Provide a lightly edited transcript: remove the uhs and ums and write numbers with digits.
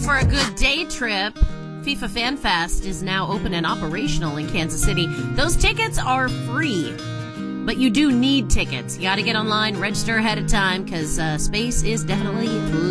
for a good day trip, FIFA Fan Fest is now open and operational in Kansas City. Those tickets are free, but you do need tickets. You got to get online, register ahead of time, because space is definitely